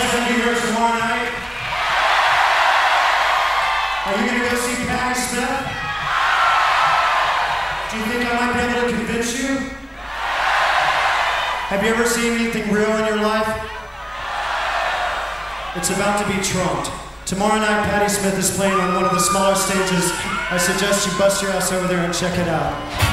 gonna be here tomorrow night? Are you gonna go see Patti Smith? Do you think I might be able to convince you? Have you ever seen anything real in your life? It's about to be trumped. Tomorrow night, Patti Smith is playing on one of the smaller stages. I suggest you bust your ass over there and check it out.